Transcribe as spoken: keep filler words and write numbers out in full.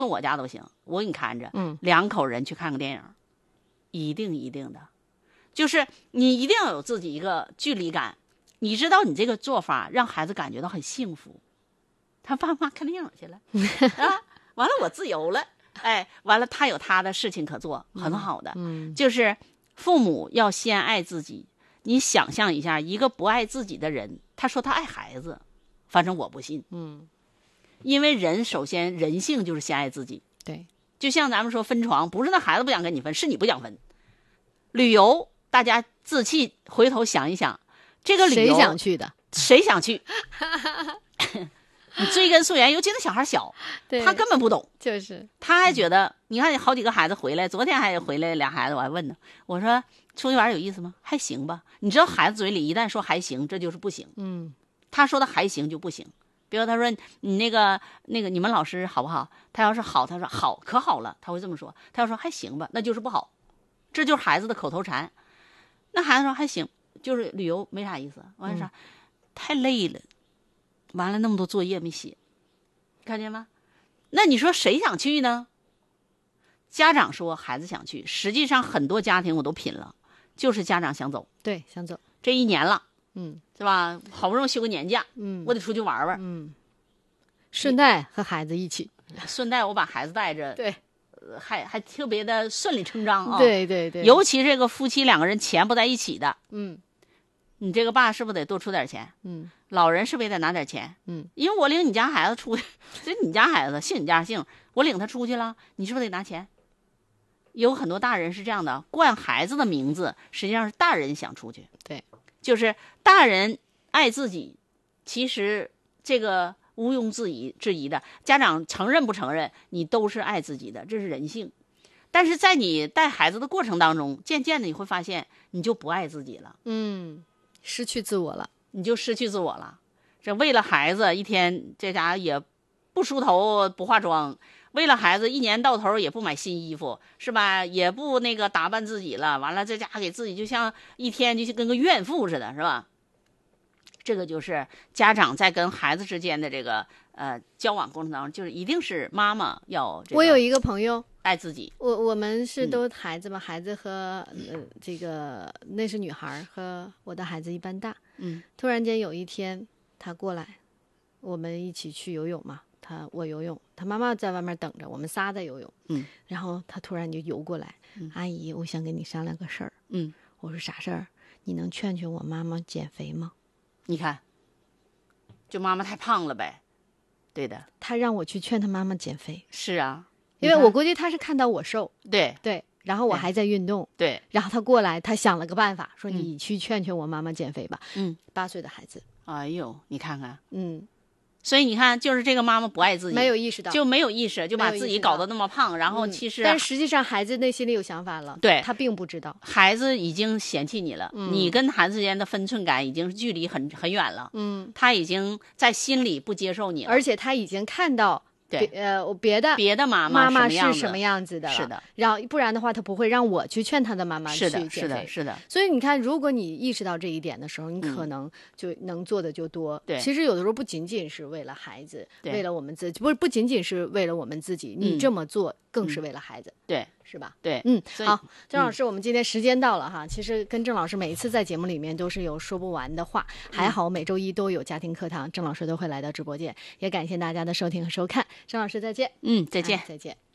我家都行，我给你看着。 嗯， 两口人去看个电影，一定一定的，就是你一定要有自己一个距离感，你知道你这个做法让孩子感觉到很幸福。他爸妈看电影去了啊，完了我自由了，哎，完了他有他的事情可做，很好的。 嗯， 就是父母要先爱自己。你想象一下，一个不爱自己的人，他说他爱孩子，反正我不信。 嗯， 因为人首先人性就是先爱自己。 对， 就像咱们说分床，不是那孩子不想跟你分，是你不想分。旅游，大家自弃回头想一想，这个旅游谁想去的？ 谁想去？你追根溯源，尤其那小孩小，他根本不懂， 就是他还觉得，嗯、你看好几个孩子回来，昨天还回来俩孩子，我还问呢，我说出去玩有意思吗？还行吧。你知道孩子嘴里一旦说还行，这就是不行。 嗯， 他说的还行就不行。比如他说你那个那个你们老师好不好？他要是好，他说好可好了，他会这么说。他要说还行吧，那就是不好。这就是孩子的口头禅。那孩子说还行，就是旅游没啥意思。完了啥？嗯、太累了。完了那么多作业没写，看见吗？那你说谁想去呢？家长说孩子想去，实际上很多家庭我都品了，就是家长想走。 对，想走。 这一年了， 嗯， 是吧？好不容易休个年假， 嗯， 我得出去玩玩， 嗯，顺带和孩子一起， 顺带我把孩子带着， 对， 呃、还还特别的顺理成章啊。 对对对， 尤其这个夫妻两个人钱不在一起的， 嗯， 你这个爸是不是得多出点钱？ 嗯。 老人是不是也得拿点钱？ 嗯， 因为我领你家孩子出去，这你家孩子姓你家姓，我领他出去了，你是不是得拿钱？有很多大人是这样的，冠孩子的名字，实际上是大人想出去。 对， 就是大人爱自己，其实这个毋庸置疑质疑的，家长承认不承认，你都是爱自己的，这是人性。但是在你带孩子的过程当中，渐渐的你会发现，你就不爱自己了， 嗯，失去自我了。 你就失去自我了。这为了孩子一天这家也不梳头不化妆，为了孩子一年到头也不买新衣服，是吧？也不那个打扮自己了，完了这家给自己就像一天就跟个怨妇似的，是吧？这个就是家长在跟孩子之间的这个呃交往过程当中，就是一定是妈妈要、这个、 我有一个朋友爱自己， 我我们是都孩子嘛，嗯、孩子和呃这个那是女孩，和我的孩子一般大。 嗯， 突然间有一天他过来，我们一起去游泳嘛，他我游泳，他妈妈在外面等着，我们仨在游泳。 嗯， 然后他突然就游过来， 嗯、 阿姨，我想跟你商量个事儿。 嗯， 我说啥事儿？你能劝劝我妈妈减肥吗？ 你看，就妈妈太胖了呗。对的， 他让我去劝他妈妈减肥。 是啊， 因为我估计他是看到我瘦， 对对，然后我还在运动， 对， 然后他过来，他想了个办法，说你去劝劝我妈妈减肥吧。 嗯， 八岁的孩子， 哎呦，你看看， 嗯， 所以你看，就是这个妈妈不爱自己， 没有意识到， 就没有意识，就把自己搞得那么胖，然后其实、 嗯，但是实际上孩子内心里有想法了， 对， 他并不知道， 孩子已经嫌弃你了， 嗯、 你跟孩子之间的分寸感已经距离很很远了， 嗯， 他已经在心里不接受你了， 而且他已经看到。 对， 呃，别的别的妈妈妈是什么样子的了， 是的， 然后不然的话，他不会让我去劝他的妈妈去减肥， 是的，是的，是的。 所以你看，如果你意识到这一点的时候，你可能就能做的就多。 对、嗯， 其实有的时候不仅仅是为了孩子，为了我们自己，不是不仅仅是为了我们自己，你这么做更是为了孩子， 嗯、对， 是吧？ 对， 嗯，好，郑老师，我们今天时间到了哈。其实跟郑老师每一次在节目里面都是有说不完的话，还好每周一都有家庭课堂，郑老师都会来到直播间，也感谢大家的收听和收看。郑老师再见。 嗯，再见、 哎，再见。